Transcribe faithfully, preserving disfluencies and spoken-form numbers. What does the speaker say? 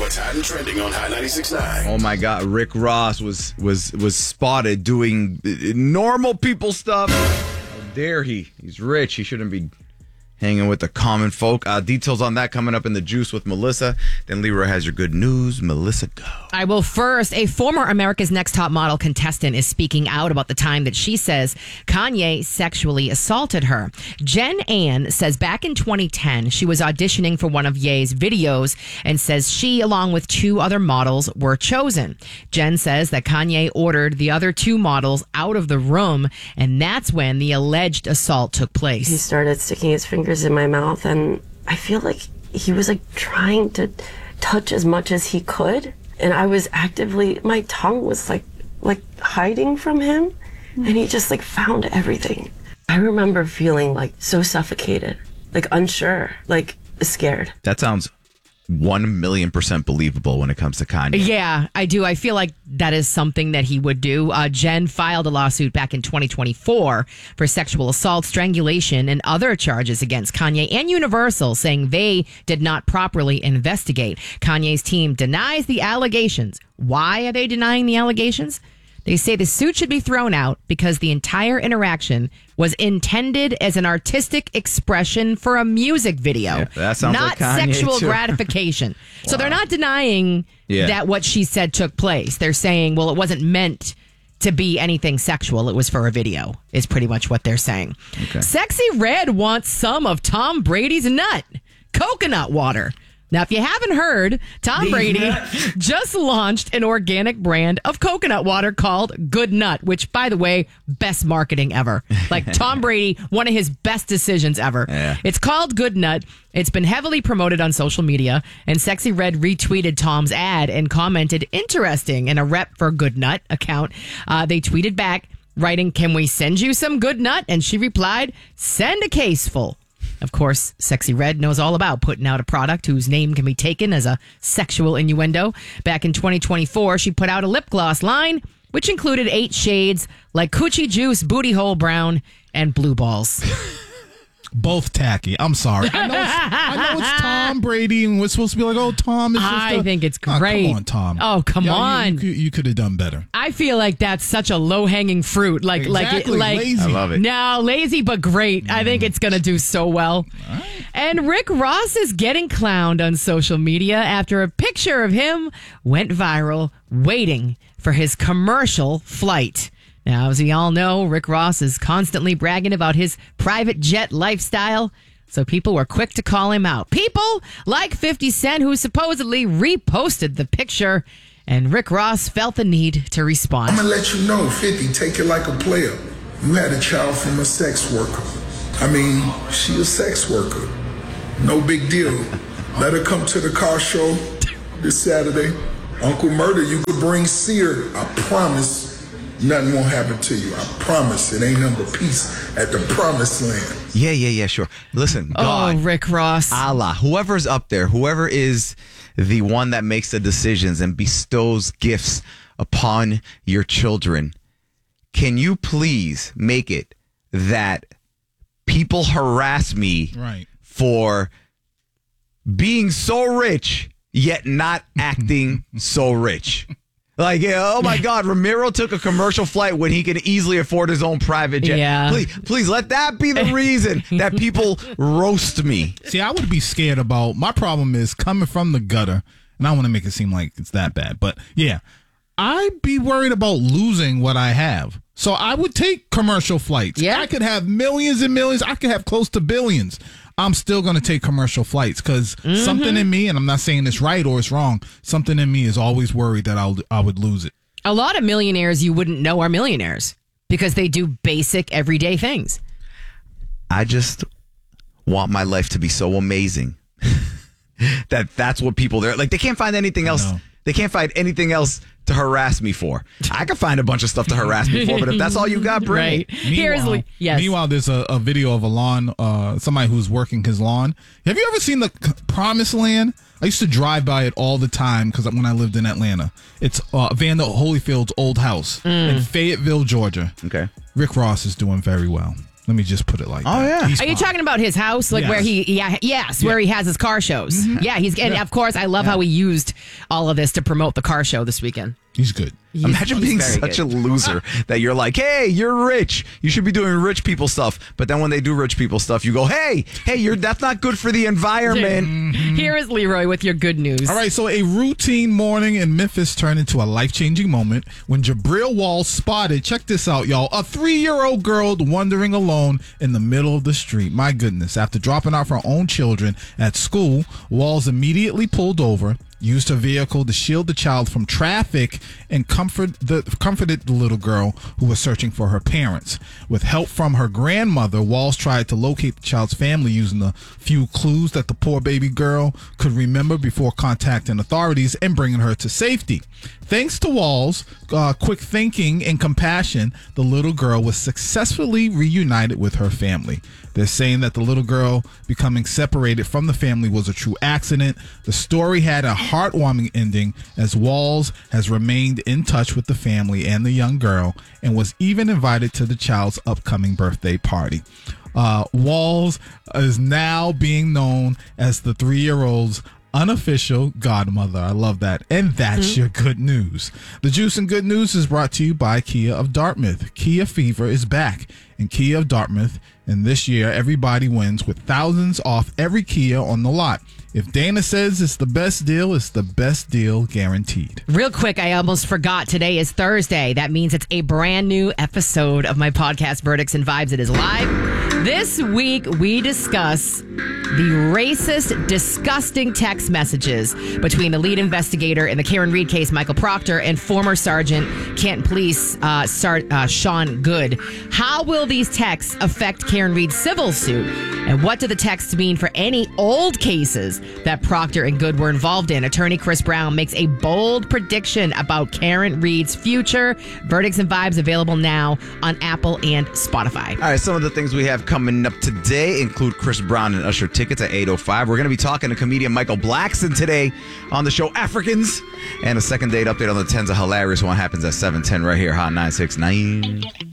what's hot and trending on Hot ninety-six point nine. Oh my God, Rick Ross was was was spotted doing normal people stuff. How dare he? He's rich. He shouldn't be hanging with the common folk. Uh, details on that coming up in the Juice with Melissa. Then Leroy has your good news. Melissa, go. I will first. A former America's Next Top Model contestant is speaking out about the time that she says Kanye sexually assaulted her. Jen Ann says back in twenty ten, she was auditioning for one of Ye's videos and says she, along with two other models, were chosen. Jen says that Kanye ordered the other two models out of the room, and that's when the alleged assault took place. He started sticking his fingers in my mouth, and I feel like he was like trying to touch as much as he could, and I was actively, my tongue was like like hiding from him, and he just like found everything. I remember feeling like so suffocated, like unsure, like scared. That sounds one million percent believable when it comes to Kanye. Yeah, I do. I feel like that is something that he would do. Uh, Jen filed a lawsuit back in twenty twenty-four for sexual assault, strangulation, and other charges against Kanye and Universal, saying they did not properly investigate. Kanye's team denies the allegations. Why are they denying the allegations? They say the suit should be thrown out because the entire interaction was intended as an artistic expression for a music video, Yeah, that sounds not like Kanye, sexual too. gratification. So Wow. they're not denying Yeah. that what she said took place. They're saying, well, it wasn't meant to be anything sexual. It was for a video, is pretty much what they're saying. Okay. Sexy Red wants some of Tom Brady's nut, coconut water. Now, if you haven't heard, Tom Brady just launched an organic brand of coconut water called Good Nut, which, by the way, best marketing ever. Like Tom Brady, one of his best decisions ever. Yeah. It's called Good Nut. It's been heavily promoted on social media, and Sexy Red retweeted Tom's ad and commented, interesting, in a rep for Good Nut account. Uh, they tweeted back, writing, can we send you some Good Nut? And she replied, send a case full. Of course, Sexy Red knows all about putting out a product whose name can be taken as a sexual innuendo. Back in twenty twenty-four, she put out a lip gloss line, which included eight shades like Coochie Juice, Booty Hole Brown, and Blue Balls. Both tacky. I'm sorry. I know, it's, I know it's Tom Brady, and we're supposed to be like, oh, Tom is just I a- think it's Oh, great. come on, Tom. Oh, come Yeah, you- on. You, could- you could have done better. I feel like that's such a low-hanging fruit. Like, Exactly, like, like, lazy. I love it. No, lazy but great. I think it's going to do so well. Right. And Rick Ross is getting clowned on social media after a picture of him went viral waiting for his commercial flight. Now, as we all know, Rick Ross is constantly bragging about his private jet lifestyle, so people were quick to call him out. People like fifty Cent, who supposedly reposted the picture, and Rick Ross felt the need to respond. I'm gonna let you know, fifty, take it like a player. You had a child from a sex worker. I mean, she a sex worker. No big deal. Let her come to the car show this Saturday. Uncle Murder, you could bring Sear. I promise nothing won't happen to you. I promise. It ain't nothing but peace at the promised land. Yeah, yeah, yeah, sure. Listen, God, Oh, Rick Ross. Allah, whoever's up there, whoever is the one that makes the decisions and bestows gifts upon your children, can you please make it that people harass me Right. for being so rich yet not acting so rich? Like, yeah, oh my God, Ramiro took a commercial flight when he could easily afford his own private jet. Yeah. Please, please let that be the reason that people roast me. See, I would be scared about, my problem is coming from the gutter, and I want to make it seem like it's that bad. But yeah, I'd be worried about losing what I have. So I would take commercial flights. Yeah. I could have millions and millions. I could have close to billions. I'm still going to take commercial flights because Mm-hmm. something in me, and I'm not saying it's right or it's wrong, something in me is always worried that I'll, I would lose it. A lot of millionaires you wouldn't know are millionaires because they do basic everyday things. I just want my life to be so amazing that that's what people there like. They can't find anything else. know. They can't find anything else to harass me for. I could find a bunch of stuff to harass me for, but if that's all you got, bring Right. it. Here's Meanwhile, yes. meanwhile, there's a, a video of a lawn, uh, somebody who's working his lawn. Have you ever seen the C- Promised Land? I used to drive by it all the time because when I lived in Atlanta. It's uh, Vanda Holyfield's old house Mm. in Fayetteville, Georgia. Okay. Rick Ross is doing very well. Let me just put it like Oh, that. yeah. He's Are you fine. talking about his house, like Yes. where he, yeah, yes, where he has his car shows? Yeah, he's and of course, I love how he used all of this to promote the car show this weekend. He's good. He's- Imagine he's being very such good. a loser that you're like, hey, you're rich. You should be doing rich people stuff. But then when they do rich people stuff, you go, hey, hey, you're that's not good for the environment. Here is Leroy with your good news. All right, so a routine morning in Memphis turned into a life-changing moment when Jabril Walls spotted, check this out, y'all, a three-year-old girl wandering alone in the middle of the street. My goodness. After dropping off her own children at school, Walls immediately pulled over, used her vehicle to shield the child from traffic, and comfort the, comforted the little girl who was searching for her parents. With help from her grandmother, Walls tried to locate the child's family using the few clues that the poor baby girl could remember before contacting authorities and bringing her to safety. Thanks to Walls' uh, quick thinking and compassion, the little girl was successfully reunited with her family. They're saying that the little girl becoming separated from the family was a true accident. The story had a heartwarming ending as Walls has remained in touch with the family and the young girl and was even invited to the child's upcoming birthday party. Uh, Walls is now being known as the three-year-old's unofficial godmother. I love that. And that's mm-hmm. your good news. The Juice and Good News is brought to you by Kia of Dartmouth. Kia Fever is back in Kia of Dartmouth, and this year everybody wins with thousands off every Kia on the lot. If Dana says it's the best deal, it's the best deal guaranteed. Real quick, I almost forgot. Today is Thursday. That means it's a brand new episode of my podcast, Verdicts and Vibes. It is live. This week, we discuss the racist, disgusting text messages between the lead investigator in the Karen Reed case, Michael Proctor, and former Sergeant Canton Police uh, Sar- uh, Sean Good. How will these texts affect Karen Reed's civil suit? And what do the texts mean for any old cases that Proctor and Good were involved in? Attorney Chris Brown makes a bold prediction about Karen Reed's future. Verdicts and Vibes available now on Apple and Spotify. All right, some of the things we have coming up today include Chris Brown and Usher tickets at eight oh five. We're going to be talking to comedian Michael Blackson today on the show Africans. And a second date update on the tens of hilarious one happens at seven ten right here, Hot nine six nine.